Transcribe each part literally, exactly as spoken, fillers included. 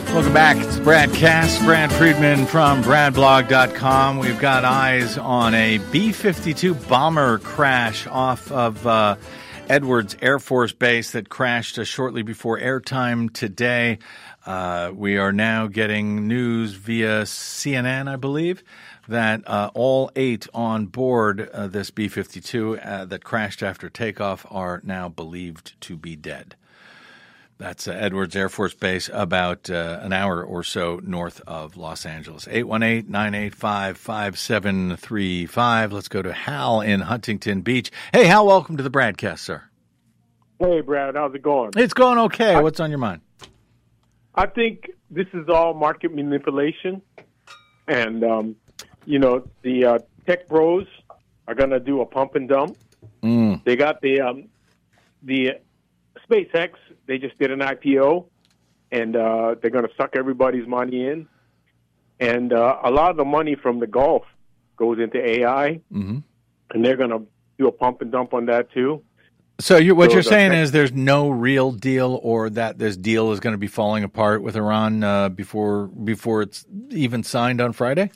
Welcome back. It's Brad Cass, Brad Friedman from brad blog dot com. We've got eyes on a B fifty-two bomber crash off of uh, Edwards Air Force Base that crashed uh, shortly before airtime today. Uh, we are now getting news via C N N, I believe, that uh, all eight on board uh, this B fifty-two uh, that crashed after takeoff are now believed to be dead. That's uh, Edwards Air Force Base, about uh, an hour or so north of Los Angeles. eight one eight, nine eight five, five seven three five. Let's go to Hal in Huntington Beach. Hey, Hal, welcome to the Bradcast, sir. Hey, Brad, how's it going? It's going okay. I, What's on your mind? I think this is all market manipulation. And, um, you know, the uh, tech bros are going to do a pump and dump. Mm. They got the um, the SpaceX. They just did an I P O, and uh, they're going to suck everybody's money in. And uh, a lot of the money from the Gulf goes into A I, mm-hmm. and they're going to do a pump and dump on that too. So you, what so you're saying tech- is there's no real deal, or that this deal is going to be falling apart with Iran uh, before before it's even signed on Friday?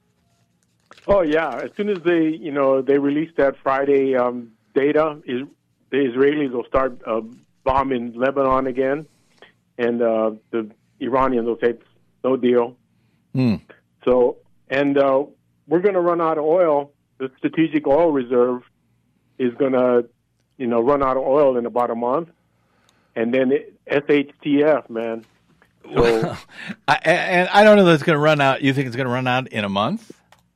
Oh yeah! As soon as they, you know, they release that Friday um, data, is the Israelis will start uh, bombing Lebanon again, and uh, the Iranians will say no deal. Mm. So, and uh, we're going to run out of oil. The strategic oil reserve is going to, you know, run out of oil in about a month, and then it, S H T F, man. So, well, I, and I don't know that it's going to run out. You think it's going to run out in a month?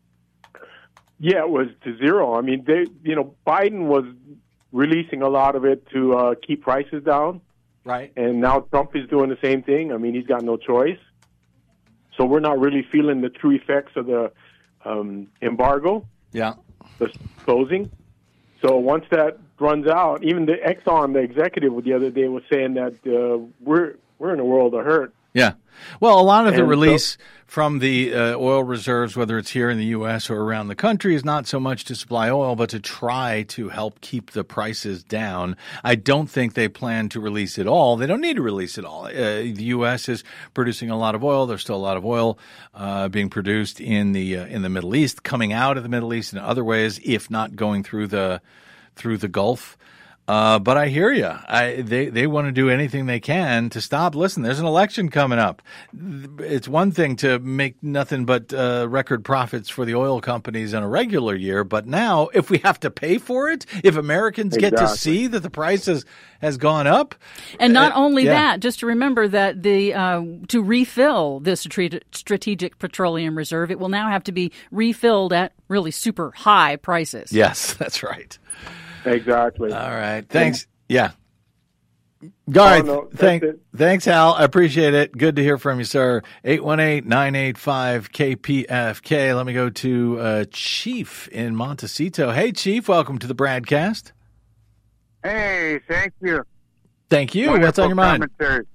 Yeah, it was to zero. I mean, they, you know, Biden was releasing a lot of it to uh, keep prices down. Right. And now Trump is doing the same thing. I mean, he's got no choice. So we're not really feeling the true effects of the um, embargo. Yeah. The closing. So once that runs out, even the Exxon, the executive the other day was saying that uh, we're we're in a world of hurt. Yeah. Well, a lot of the and release so, from the uh, oil reserves, whether it's here in the U S or around the country, is not so much to supply oil, but to try to help keep the prices down. I don't think they plan to release it all. They don't need to release it all. Uh, the U S is producing a lot of oil. There's still a lot of oil uh, being produced in the uh, in the Middle East, coming out of the Middle East in other ways, if not going through the through the Gulf. Uh, but I hear you. I, they they want to do anything they can to stop. Listen, there's an election coming up. It's one thing to make nothing but uh, record profits for the oil companies in a regular year, but now if we have to pay for it, if Americans exactly. get to see that the price has, has gone up. And not uh, only yeah. that, just to remember that the uh, to refill this strategic petroleum reserve, it will now have to be refilled at really super high prices. Yes, that's right. Exactly. All right. Thanks. Yeah. All right. Oh, no, Thank, it. thanks, Hal. I appreciate it. Good to hear from you, sir. eight one eight, nine eight five, K P F K. Let me go to uh, Chief in Montecito. Hey, Chief. Welcome to the Bradcast. Hey, thank you. Thank you. Wonderful What's on your mind? commentary.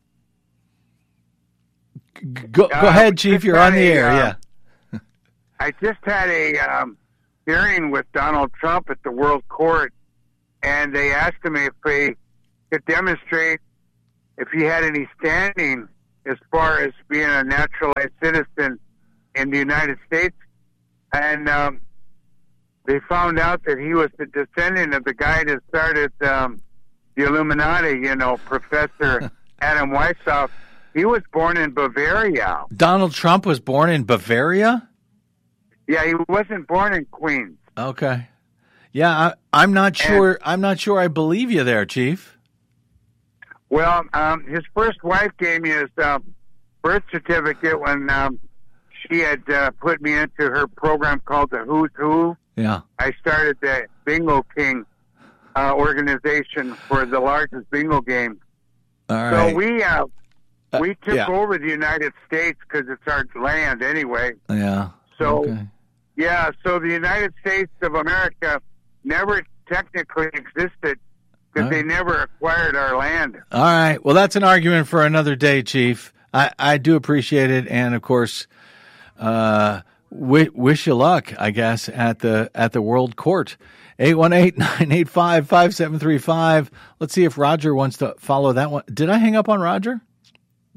Go, go Uh, ahead, Chief. just You're on had the a, air. uh, yeah. I just had a um, hearing with Donald Trump at the World Court, and they asked him if he could demonstrate if he had any standing as far as being a naturalized citizen in the United States. And um, they found out that he was the descendant of the guy that started um, the Illuminati, you know, Professor Adam Weishaupt. He was born in Bavaria. Donald Trump was born in Bavaria? Yeah, he wasn't born in Queens. Okay. Yeah, I, I'm not sure. I'm not sure I believe you there, Chief. Well, um, his first wife gave me his uh, birth certificate when um, she had uh, put me into her program called the Who's Who. Yeah. I started the Bingo King uh, organization for the largest bingo game. All right. So we uh, we took yeah. over the United States because it's our land anyway. Yeah. So, okay. yeah, so the United States of America never technically existed because All they right. never acquired our land. All right. Well, that's an argument for another day, Chief. I, I do appreciate it, and of course, uh, w- wish you luck, I guess, at the at the World Court. eight one eight, nine eight five, five seven three five. Let's see if Roger wants to follow that one. Did I hang up on Roger?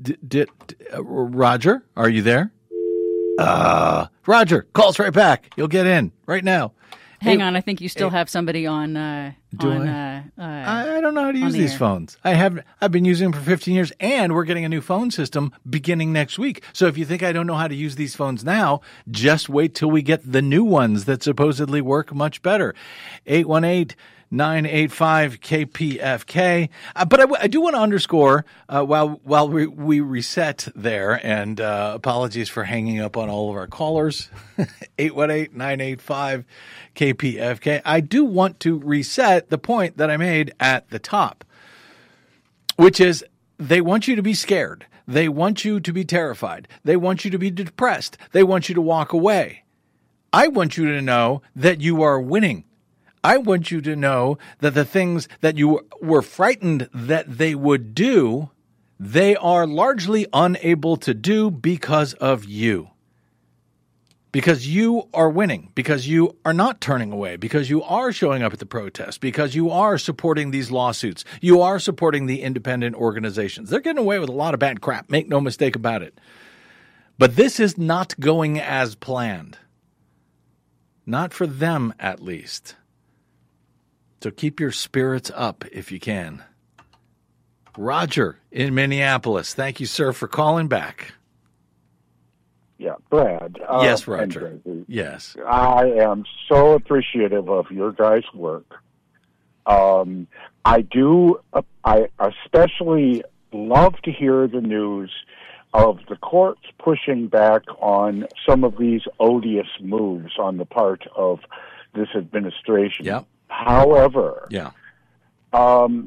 D- d- d- uh, Roger, are you there? Uh, Roger, call us right back. You'll get in right now. Hang Hey, on, I think you still hey, have somebody on. Uh, do on, I? Uh, uh, I, I don't know how to use the these air. phones. I have I've been using them for fifteen years, and we're getting a new phone system beginning next week. So if you think I don't know how to use these phones now, just wait till we get the new ones that supposedly work much better. eight one eight, nine eight five, K P F K. Uh, but I, w- I do want to underscore uh, while while we, we reset there, and uh, apologies for hanging up on all of our callers, eight one eight, nine eight five, K P F K. I do want to reset the point that I made at the top, which is they want you to be scared. They want you to be terrified. They want you to be depressed. They want you to walk away. I want you to know that you are winning. I want you to know that the things that you were frightened that they would do, they are largely unable to do because of you. Because you are winning, because you are not turning away, because you are showing up at the protest, because you are supporting these lawsuits. You are supporting the independent organizations. They're getting away with a lot of bad crap. Make no mistake about it. But this is not going as planned. Not for them, at least. So keep your spirits up if you can. Roger in Minneapolis. Thank you, sir, for calling back. Yeah, Brad. Uh, Yes, Roger. and, uh, Yes. I am so appreciative of your guys' work. Um, I do. Uh, I especially love to hear the news of the courts pushing back on some of these odious moves on the part of this administration. Yep. However, Yeah. um,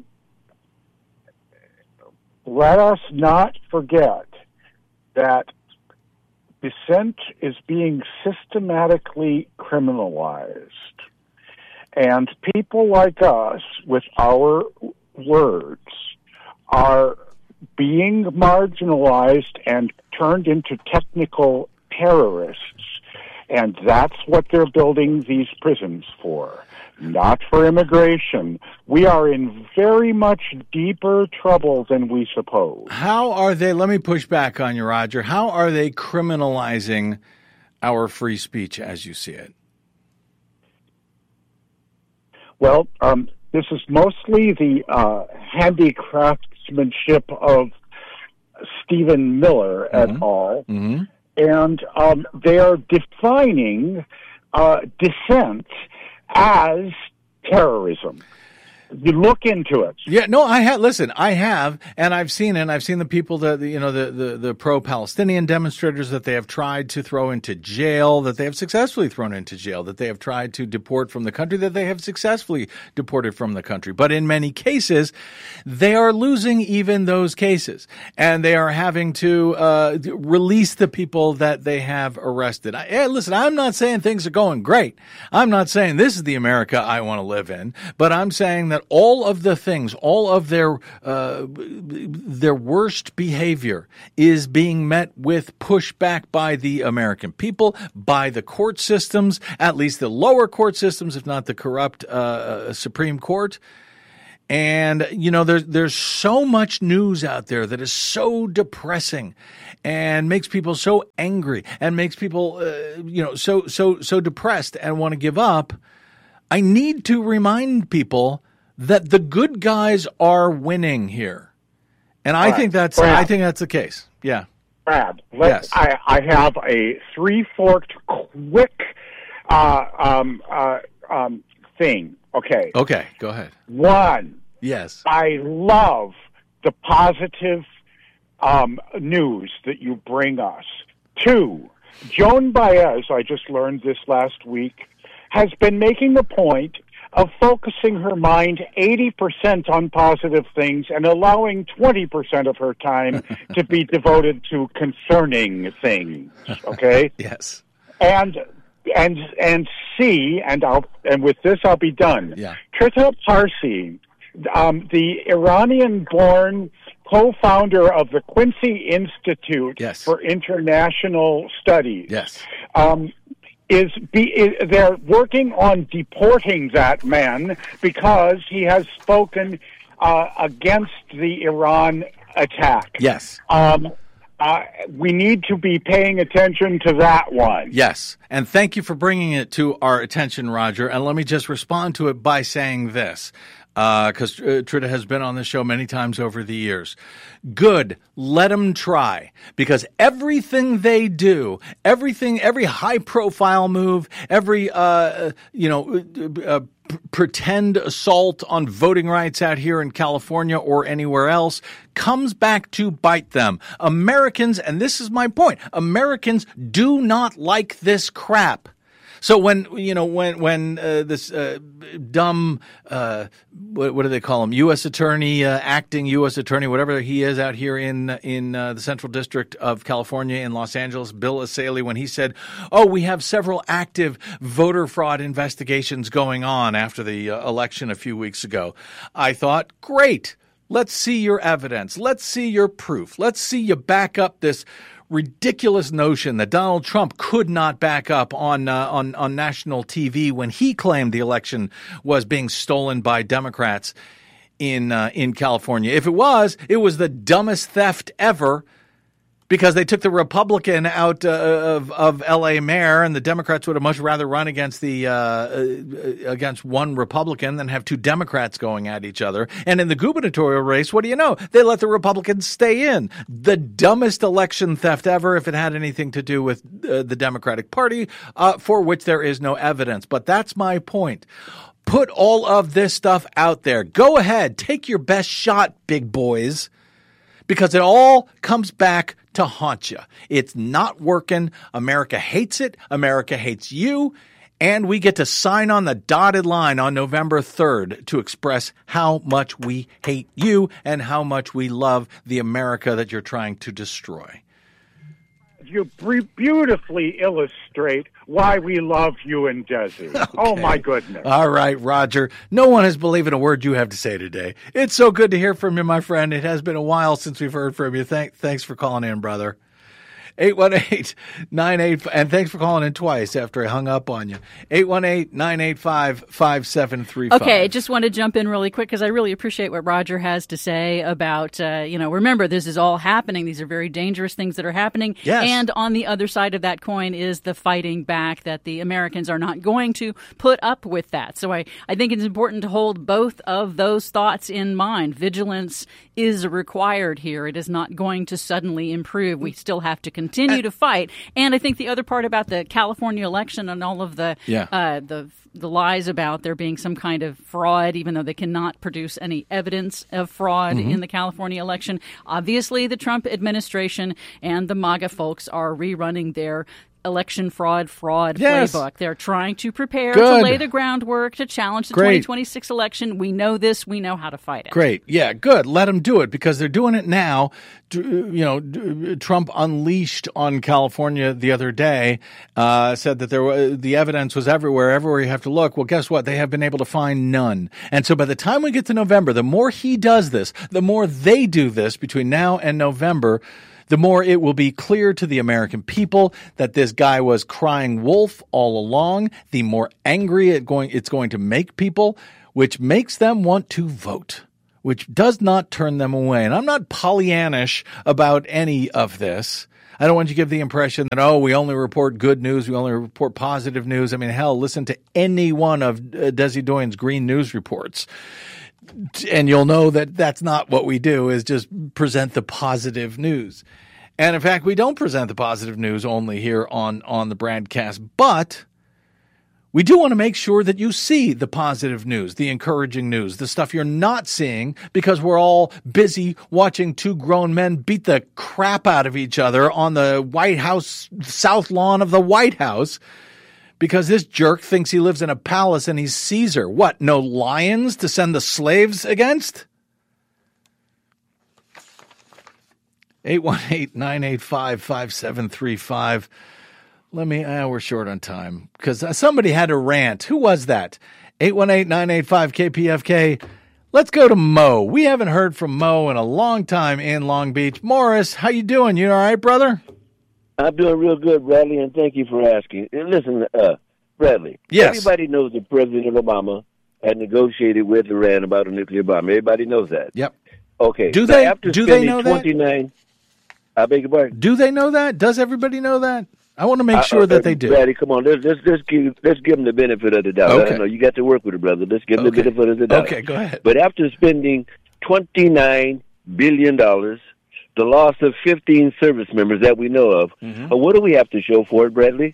let us not forget that dissent is being systematically criminalized. And people like us, with our words, are being marginalized and turned into technical terrorists. And that's what they're building these prisons for. Not for immigration. We are in very much deeper trouble than we suppose. How are they, let me push back on you, Roger. How are they criminalizing our free speech as you see it? Well, um, this is mostly the uh, handicraftsmanship of Stephen Miller et Mhm. al. Mm-hmm. And um, they are defining uh, dissent as terrorism. You look into it. Yeah, no, I have. Listen, I have, and I've seen it. And I've seen the people that you know, the, the the pro-Palestinian demonstrators that they have tried to throw into jail, that they have successfully thrown into jail, that they have tried to deport from the country, that they have successfully deported from the country. But in many cases, they are losing even those cases, and they are having to uh, release the people that they have arrested. I, hey, listen, I'm not saying things are going great. I'm not saying this is the America I want to live in, but I'm saying that all of the things, all of their uh, their worst behavior is being met with pushback by the American people, by the court systems, at least the lower court systems, if not the corrupt uh, Supreme Court. And, you know, there's, there's so much news out there that is so depressing and makes people so angry and makes people, uh, you know, so, so, so depressed and want to give up. I need to remind people that the good guys are winning here. And I Right. think that's, Brad. I think that's the case. Yeah. Brad, let, Yes. I, I have a three-forked, quick uh, um, uh, um, thing. Okay. Okay. Go ahead. One, Yes. I love the positive um, news that you bring us. Two, Joan Baez, I just learned this last week, has been making the point of focusing her mind eighty percent on positive things and allowing twenty percent of her time to be devoted to concerning things, okay? Yes. And and and C, and I'll and with this I'll be done. Yeah. Trita Parsi, um, the Iranian-born co-founder of the Quincy Institute Yes. for International Studies, Yes. um, is, be, is they're working on deporting that man because he has spoken uh, against the Iran attack. Yes. Um, uh, we need to be paying attention to that one. Yes. And thank you for bringing it to our attention, Roger. And let me just respond to it by saying this, because uh, uh, Trita has been on the show many times over the years. Good. Let them try. Because everything they do, everything, every high-profile move, every, uh, you know, uh, p- pretend assault on voting rights out here in California or anywhere else comes back to bite them. Americans, and this is my point, Americans do not like this crap. So when, you know, when, when, uh, this, uh, dumb, uh, what, what do they call him? U S attorney, uh, acting U S attorney, whatever he is out here in, in, uh, the Central District of California in Los Angeles, Bill Asaley, when he said, oh, we have several active voter fraud investigations going on after the uh, election a few weeks ago. I thought, great. Let's see your evidence. Let's see your proof. Let's see you back up this ridiculous notion that Donald Trump could not back up on uh, on on national T V when he claimed the election was being stolen by Democrats in uh, in California. If it was, it was the dumbest theft ever, because they took the Republican out uh, of of L A mayor, and the Democrats would have much rather run against the uh, against one Republican than have two Democrats going at each other. And in the gubernatorial race, what do you know? They let the Republicans stay in. The dumbest election theft ever, if it had anything to do with uh, the Democratic Party, uh, for which there is no evidence. But that's my point. Put all of this stuff out there. Go ahead. Take your best shot, big boys, because it all comes back to haunt you. It's not working. America hates it. America hates you. And we get to sign on the dotted line on November third to express how much we hate you and how much we love the America that you're trying to destroy. You beautifully illustrate why we love you and Desi. Okay. Oh, my goodness. All right, Roger. No one has believed in a word you have to say today. It's so good to hear from you, my friend. It has been a while since we've heard from you. Thank, thanks for calling in, brother. eight one eight, nine eight five, and thanks for calling in twice after I hung up on you. eight one eight, nine eight five, five seven three five. Okay, just want to jump in really quick because I really appreciate what Roger has to say about, uh, you know, remember, this is all happening. These are very dangerous things that are happening. Yes. And on the other side of that coin is the fighting back that the Americans are not going to put up with that. So I, I think it's important to hold both of those thoughts in mind. Vigilance is required here. It is not going to suddenly improve. We still have to continue continue to fight. And I think the other part about the California election and all of the yeah. uh, the the lies about there being some kind of fraud, even though they cannot produce any evidence of fraud mm-hmm. in the California election. Obviously, the Trump administration and the MAGA folks are rerunning their election fraud fraud yes. playbook. They're trying to prepare Good. to lay the groundwork to challenge the Great. twenty twenty-six election. We know this. We know how to fight it. Great. Yeah, good. Let them do it because they're doing it now. You know, Trump unleashed on California the other day, uh, said that there were, the evidence was everywhere, everywhere you have to look. Well, guess what? They have been able to find none. And so by the time we get to November, the more he does this, the more they do this between now and November, the more it will be clear to the American people that this guy was crying wolf all along, the more angry it going, it's going to make people, which makes them want to vote, which does not turn them away. And I'm not Pollyannish about any of this. I don't want you to give the impression that, oh, we only report good news, we only report positive news. I mean, hell, listen to any one of uh, Desi Doyen's Green News reports. And you'll know that that's not what we do, is just present the positive news. And in fact, we don't present the positive news only here on, on the broadcast, but we do want to make sure that you see the positive news, the encouraging news, the stuff you're not seeing because we're all busy watching two grown men beat the crap out of each other on the White House, south lawn of the White House. Because this jerk thinks he lives in a palace and he's Caesar. What, no lions to send the slaves against? eight one eight, nine eight five, five seven three five. Let me, uh, we're short on time because somebody had a rant. Who was that? eight one eight, nine eight five, K P F K. Let's go to Mo. We haven't heard from Mo in a long time in Long Beach. Morris, how you doing? You all right, brother? I'm doing real good, Bradley, and thank you for asking. And listen, uh, Bradley, yes. Everybody knows that President Obama had negotiated with Iran about a nuclear bomb. Everybody knows that. Yep. Okay. Do so they- After do they spending know that? twenty-nine, I beg your pardon. Do they know that? Does everybody know that? I want to make Uh, sure uh, that they do. Brady, come on. Let's, let's, let's, give, let's give them the benefit of the doubt. Okay. I know you got to work with it, brother. Let's give them Okay. the benefit of the doubt. Okay, go ahead. But after spending twenty-nine billion dollars, the loss of fifteen service members that we know of, Mm-hmm. uh, what do we have to show for it, Bradley?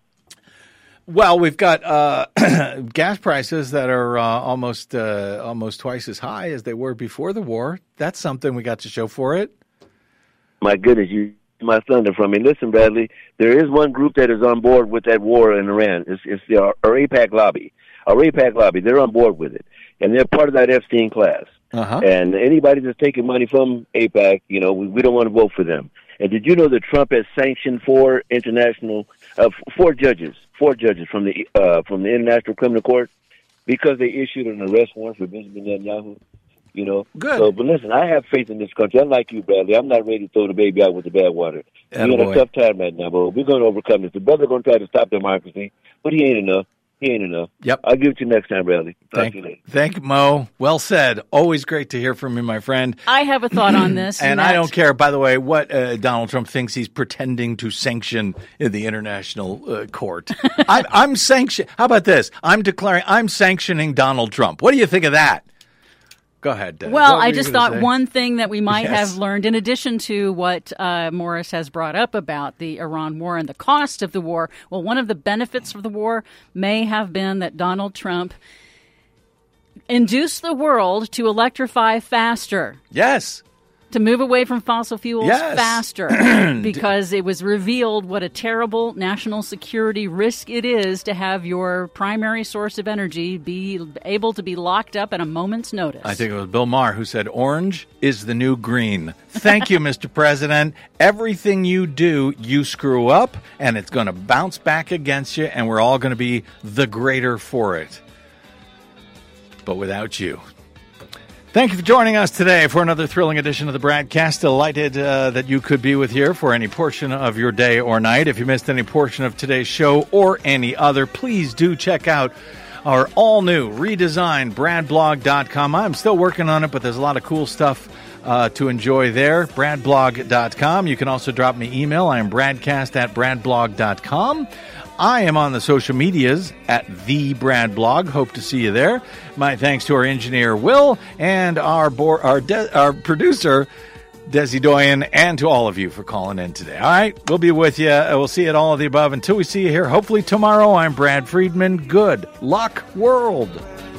Well, we've got uh, gas prices that are uh, almost uh, almost twice as high as they were before the war. That's something we got to show for it. My goodness, you my thunder from me. Listen, Bradley, there is one group that is on board with that war in Iran. It's, it's the, our, our AIPAC lobby. Our AIPAC lobby, they're on board with it. And they're part of that Epstein class. Uh-huh. And anybody that's taking money from AIPAC, you know, we, we don't want to vote for them. And did you know that Trump has sanctioned four international, uh, four judges, four judges from the uh, from the International Criminal Court because they issued an arrest warrant for Benjamin Netanyahu? You know, Good. So, but listen, I have faith in this country. Unlike you, Bradley, I'm not ready to throw the baby out with the bad water. We're in Attaboy. a tough time right now, but we're going to overcome this. The brother going to try to stop democracy, but he ain't enough. He ain't enough. Yep. I'll give it to you next time, Bradley. Talk Thank, to you later. thank you, Mo. Well said. Always great to hear from you, my friend. I have a thought on this. And that- I don't care, by the way, what uh, Donald Trump thinks he's pretending to sanction in the international uh, court. I, I'm sanction. How about this? I'm declaring I'm sanctioning Donald Trump. What do you think of that? Go ahead, Deb. Well, What were I you just gonna thought say? one thing that we might Yes. have learned, in addition to what uh, Morris has brought up about the Iran war and the cost of the war, well, one of the benefits of the war may have been that Donald Trump induced the world to electrify faster, Yes. to move away from fossil fuels Yes. faster, because it was revealed what a terrible national security risk it is to have your primary source of energy be able to be locked up at a moment's notice. I think it was Bill Maher who said, orange is the new green. Thank you, Mister President. Everything you do, you screw up, and it's going to bounce back against you, and we're all going to be the greater for it. But without you. Thank you for joining us today for another thrilling edition of the Bradcast. Delighted uh, that you could be with here for any portion of your day or night. If you missed any portion of today's show or any other, please do check out our all-new, redesigned brad blog dot com. I'm still working on it, but there's a lot of cool stuff uh, to enjoy there. brad blog dot com. You can also drop me email. I am bradcast at brad blog dot com. I am on the social medias at The Brad Blog. Hope to see you there. My thanks to our engineer, Will, and our bo- our, de- our producer, Desi Doyen, and to all of you for calling in today. All right, we'll be with you. We'll see you at all of the above. Until we see you here, hopefully tomorrow, I'm Brad Friedman. Good luck, world.